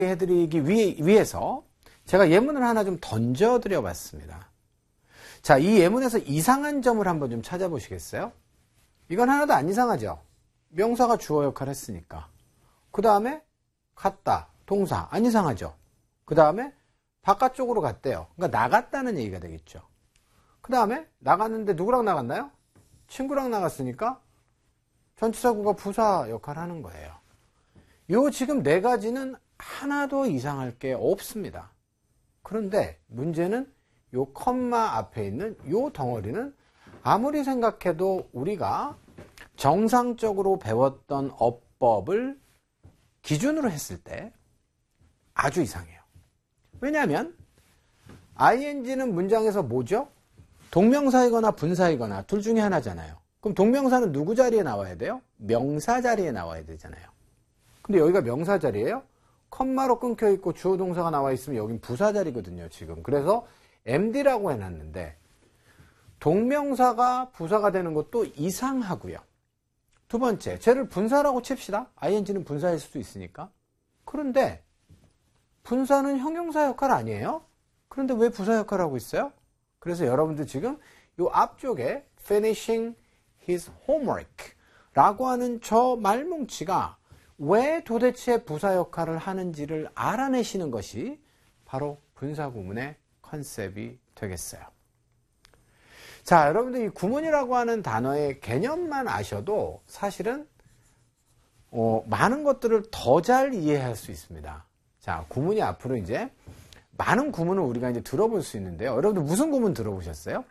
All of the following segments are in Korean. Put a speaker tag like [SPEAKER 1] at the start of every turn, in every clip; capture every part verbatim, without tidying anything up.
[SPEAKER 1] 해드리기 위, 위해서 제가 예문을 하나 좀 던져드려 봤습니다. 자, 이 예문에서 이상한 점을 한번 좀 찾아보시겠어요? 이건 하나도 안 이상하죠? 명사가 주어 역할을 했으니까. 그 다음에 갔다, 동사, 안 이상하죠? 그 다음에 바깥쪽으로 갔대요. 그러니까 나갔다는 얘기가 되겠죠. 그 다음에 나갔는데 누구랑 나갔나요? 친구랑 나갔으니까 전치사구가 부사 역할을 하는 거예요. 요 지금 네 가지는 하나도 이상할 게 없습니다. 그런데 문제는 요 컴마 앞에 있는 요 덩어리는 아무리 생각해도 우리가 정상적으로 배웠던 어법을 기준으로 했을 때 아주 이상해요. 왜냐하면 아이엔지는 문장에서 뭐죠? 동명사이거나 분사이거나 둘 중에 하나잖아요. 그럼 동명사는 누구 자리에 나와야 돼요? 명사 자리에 나와야 되잖아요. 근데 여기가 명사 자리예요? 컴마로 끊겨 있고 주어 동사가 나와 있으면 여긴 부사 자리거든요, 지금. 그래서 엠디라고 해놨는데 동명사가 부사가 되는 것도 이상하고요. 두 번째, 쟤를 분사라고 칩시다. 아이엔지는 분사일 수도 있으니까. 그런데 분사는 형용사 역할 아니에요? 그런데 왜 부사 역할을 하고 있어요? 그래서 여러분들 지금 이 앞쪽에 finishing his homework 라고 하는 저 말뭉치가 왜 도대체 부사 역할을 하는지를 알아내시는 것이 바로 분사구문의 컨셉이 되겠어요. 자, 여러분들 이 구문이라고 하는 단어의 개념만 아셔도 사실은 어, 많은 것들을 더 잘 이해할 수 있습니다. 자, 구문이 앞으로 이제 많은 구문을 우리가 이제 들어볼 수 있는데요. 여러분들 무슨 구문 들어보셨어요?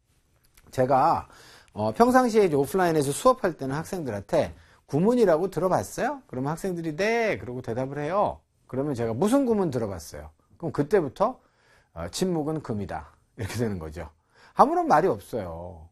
[SPEAKER 1] 제가 어, 평상시에 이제 오프라인에서 수업할 때는 학생들한테 구문이라고 들어봤어요? 그러면 학생들이 네, 그러고 대답을 해요. 그러면 제가 무슨 구문 들어봤어요? 그럼 그때부터 어, 침묵은 금이다. 이렇게 되는 거죠. 아무런 말이 없어요.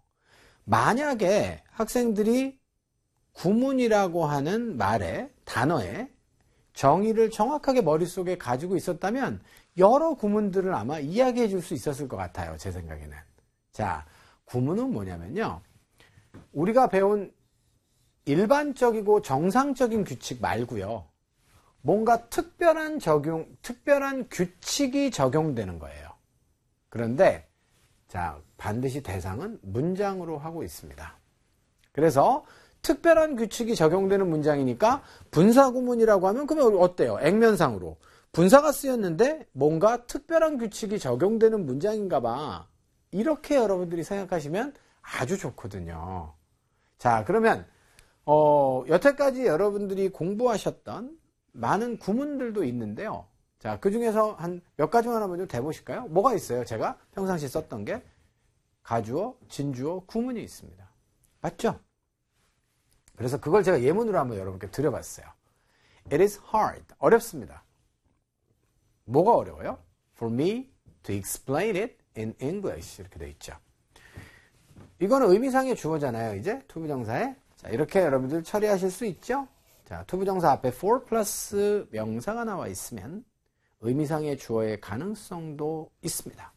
[SPEAKER 1] 만약에 학생들이 구문이라고 하는 말에, 단어에 정의를 정확하게 머릿속에 가지고 있었다면 여러 구문들을 아마 이야기해 줄 수 있었을 것 같아요. 제 생각에는. 자, 구문은 뭐냐면요. 우리가 배운 일반적이고 정상적인 규칙 말고요. 뭔가 특별한 적용, 특별한 규칙이 적용되는 거예요. 그런데 자, 반드시 대상은 문장으로 하고 있습니다. 그래서 특별한 규칙이 적용되는 문장이니까 분사구문이라고 하면 그러면 어때요? 액면상으로 분사가 쓰였는데 뭔가 특별한 규칙이 적용되는 문장인가 봐. 이렇게 여러분들이 생각하시면 아주 좋거든요. 자, 그러면 어, 여태까지 여러분들이 공부하셨던 많은 구문들도 있는데요. 자, 그 중에서 한 몇 가지만 한번 좀 대보실까요? 뭐가 있어요? 제가 평상시 썼던 게 가주어, 진주어, 구문이 있습니다. 맞죠? 그래서 그걸 제가 예문으로 한번 여러분께 드려봤어요. It is hard. 어렵습니다. 뭐가 어려워요? For me to explain it in English. 이렇게 되어 있죠. 이거는 의미상의 주어잖아요. 이제 투부정사에. 자, 이렇게 여러분들 처리하실 수 있죠? 자, 투부정사 앞에 for 플러스 명사가 나와 있으면 의미상의 주어의 가능성도 있습니다.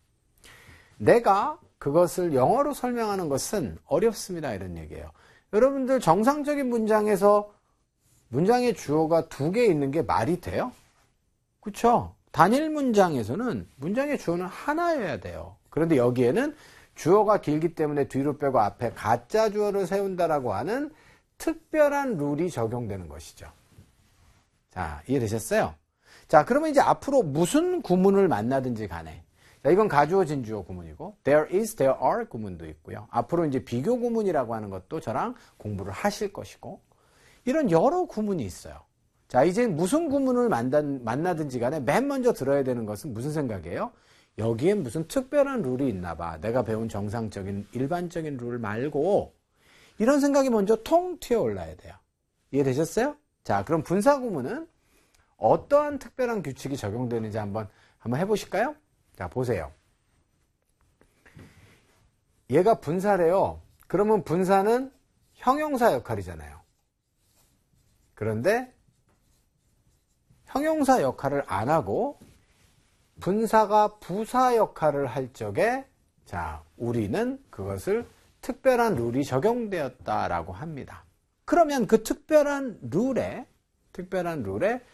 [SPEAKER 1] 내가 그것을 영어로 설명하는 것은 어렵습니다. 이런 얘기예요. 여러분들 정상적인 문장에서 문장의 주어가 두 개 있는 게 말이 돼요? 그렇죠? 단일 문장에서는 문장의 주어는 하나여야 돼요. 그런데 여기에는 주어가 길기 때문에 뒤로 빼고 앞에 가짜 주어를 세운다라고 하는 특별한 룰이 적용되는 것이죠. 자, 이해되셨어요? 자, 그러면 이제 앞으로 무슨 구문을 만나든지 간에, 자, 이건 가주어, 진주어 구문이고, there is, there are 구문도 있고요. 앞으로 이제 비교 구문이라고 하는 것도 저랑 공부를 하실 것이고, 이런 여러 구문이 있어요. 자, 이제 무슨 구문을 만나, 만나든지 간에 맨 먼저 들어야 되는 것은 무슨 생각이에요? 여기엔 무슨 특별한 룰이 있나 봐. 내가 배운 정상적인, 일반적인 룰 말고, 이런 생각이 먼저 통 튀어 올라야 돼요. 이해되셨어요? 자, 그럼 분사 구문은 어떠한 특별한 규칙이 적용되는지 한번, 한번 해보실까요? 자, 보세요. 얘가 분사래요. 그러면 분사는 형용사 역할이잖아요. 그런데 형용사 역할을 안 하고 분사가 부사 역할을 할 적에 자, 우리는 그것을 특별한 룰이 적용되었다라고 합니다. 그러면 그 특별한 룰에 특별한 룰에